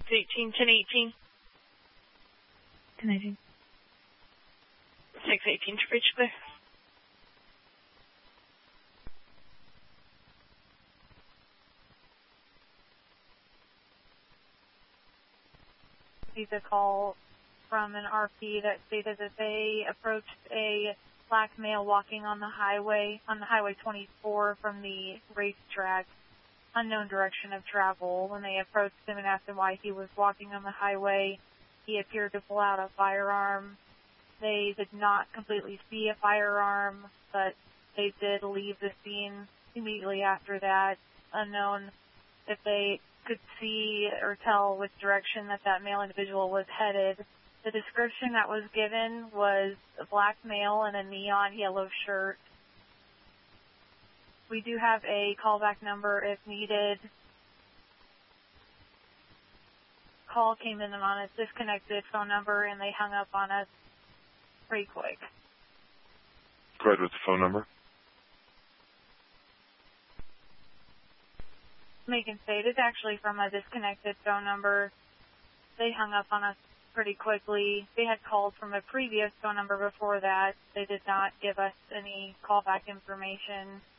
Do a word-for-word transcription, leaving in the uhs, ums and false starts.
eighteen, ten eighteen. ten eighteen. six eighteen to reach clear. Received a call from an R P that stated that they approached a black male walking on the highway, on the Highway twenty-four from the racetrack, unknown direction of travel. When they approached him and asked him why he was walking on the highway, he appeared to pull out a firearm. They did not completely see a firearm, but they did leave the scene immediately after that, unknown if they could see or tell which direction that that male individual was headed. The description that was given was a black male in a neon yellow shirt. We do have a callback number if needed. Call came in on a disconnected phone number and they hung up on us pretty quick. Go ahead with the phone number. Macon State is actually from a disconnected phone number. They hung up on us pretty quickly. They had called from a previous phone number before that. They did not give us any callback information.